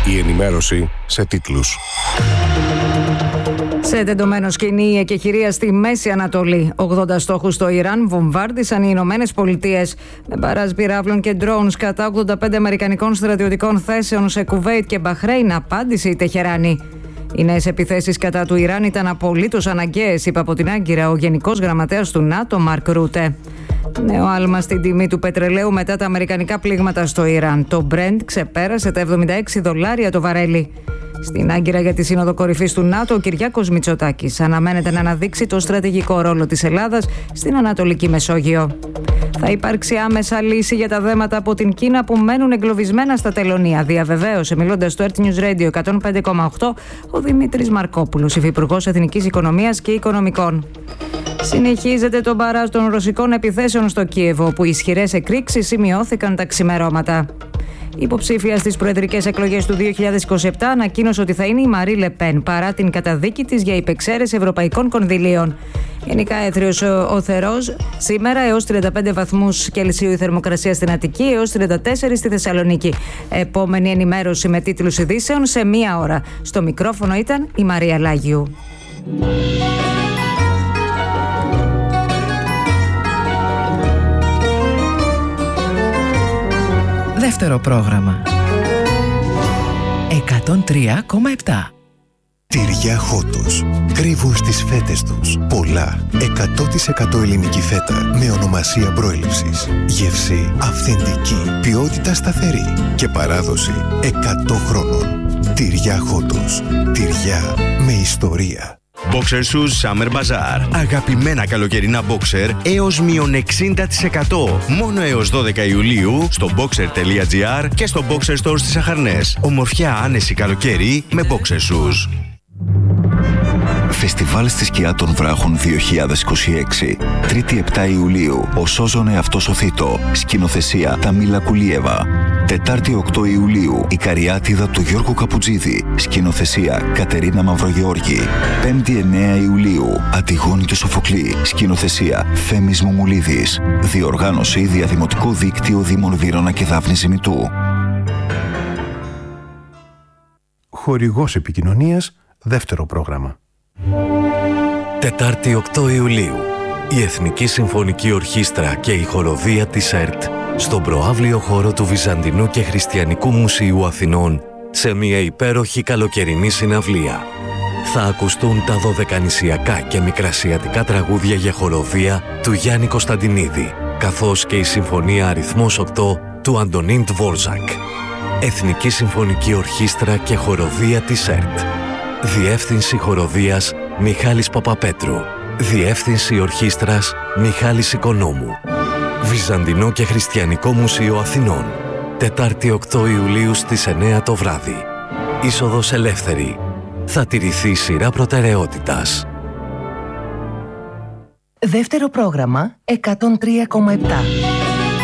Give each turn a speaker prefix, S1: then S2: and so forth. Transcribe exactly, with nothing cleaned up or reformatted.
S1: Η ενημέρωση σε τίτλους.
S2: Σε τεντωμένο σκηνή η εκεχηρία στη Μέση Ανατολή. ογδόντα στόχους στο Ιράν βομβάρδισαν οι Ηνωμένες Πολιτείες με μπαράζ πυράβλων και drones κατά ογδόντα πέντε αμερικανικών στρατιωτικών θέσεων σε Κουβέιτ και Μπαχρέιν, απάντησε η Τεχεράνη. Οι νέες επιθέσεις κατά του Ιράν ήταν απολύτως αναγκαίες, είπε από την Άγκυρα ο Γενικός Γραμματέας του ΝΑΤΟ, Μαρκ Ρούτε. Νέο άλμα στην τιμή του πετρελαίου μετά τα αμερικανικά πλήγματα στο Ιράν. Το Brent ξεπέρασε τα εβδομήντα έξι δολάρια το βαρέλι. Στην Άγκυρα για τη Σύνοδο Κορυφής του ΝΑΤΟ, ο Κυριάκος Μητσοτάκης αναμένεται να αναδείξει το στρατηγικό ρόλο της Ελλάδας στην Ανατολική Μεσόγειο. Θα υπάρξει άμεσα λύση για τα δέματα από την Κίνα που μένουν εγκλωβισμένα στα τελωνεία, διαβεβαίωσε μιλώντας στο Earth News Radio εκατόν πέντε κόμμα οκτώ ο Δημήτρης Μαρκόπουλος, υφυπουργός Εθνικής Οικονομίας και Οικονομικών. Συνεχίζεται το μπαράζ των ρωσικών επιθέσεων στο Κίεβο, όπου ισχυρές εκρήξεις σημειώθηκαν τα ξημερώματα. Η υποψήφια στις προεδρικές εκλογές του δύο χιλιάδες είκοσι επτά ανακοίνωσε ότι θα είναι η Μαρί Λε Πεν, παρά την καταδίκη της για υπεξαίρεση ευρωπαϊκών κονδυλίων. Γενικά έθριος ο θερός, σήμερα έως τριάντα πέντε βαθμούς Κελσίου η θερμοκρασία στην Αττική, έως τριάντα τέσσερα στη Θεσσαλονίκη. Επόμενη ενημέρωση με τίτλους ειδήσεων σε μία ώρα. Στο μικρόφωνο ήταν η Μαρία Λάγιου.
S3: Δεύτερο πρόγραμμα. εκατόν τρία κόμμα επτά.
S4: Τυριά Χότος. Κρύβουν στις φέτες τους πολλά εκατό τοις εκατό ελληνική φέτα με ονομασία προέλευσης. Γεύση αυθεντική, ποιότητα σταθερή και παράδοση εκατό χρόνων. Τυριά Χότος. Τυριά με ιστορία.
S5: Boxer Shoes Summer Bazaar. Αγαπημένα καλοκαιρινά boxer έως μείον εξήντα τοις εκατό. Μόνο έως δώδεκα Ιουλίου στο boxer τελεία gr και στο Boxer Store στις Αχαρνές. Ομορφιά άνεση καλοκαίρι με Boxer Shoes.
S6: Φεστιβάλ στη σκιά των βράχων δύο χιλιάδες είκοσι έξι. Τρίτη επτά Ιουλίου. Ο Σόζονε αυτός ο Θήτο. Σκηνοθεσία Ταμίλα Κουλίεβα. Τετάρτη οκτώ Ιουλίου. Η Καριάτιδα του Γιώργου Καπουτζίδη. Σκηνοθεσία Κατερίνα Μαυρογεώργη. Πέμπτη εννέα Ιουλίου. Αντιγόνη του Σοφοκλή. Σκηνοθεσία Φέμης Μουμουλίδης. Διοργάνωση Διαδημοτικό Δίκτυο Δήμων Βύρωνα και Δάφνη Ζημητού.
S1: Χορηγός επικοινωνίας, δεύτερο πρόγραμμα.
S7: Τετάρτη οκτώ Ιουλίου. Η Εθνική Συμφωνική Ορχήστρα και η χοροδία της ΕΡΤ στον προαύλιο χώρο του Βυζαντινού και Χριστιανικού Μουσείου Αθηνών σε μια υπέροχη καλοκαιρινή συναυλία. Θα ακουστούν τα δωδεκανησιακά και μικρασιατικά τραγούδια για χοροδία του Γιάννη Κωνσταντινίδη, καθώς και η Συμφωνία Αριθμός οκτώ του Αντωνίν Τβόρζακ. Εθνική Συμφωνική Ορχήστρα και χοροδία της ΕΡΤ. Διεύθυνση χοροδίας Μιχάλης Παπαπέτρου. Διεύθυνση ορχήστρας Μιχάλης Οικονόμου. Βυζαντινό και Χριστιανικό Μουσείο Αθηνών. Τετάρτη οκτώ Ιουλίου στις εννέα το βράδυ. Είσοδος ελεύθερη. Θα τηρηθεί σειρά προτεραιότητας.
S3: Δεύτερο πρόγραμμα εκατόν τρία κόμμα επτά.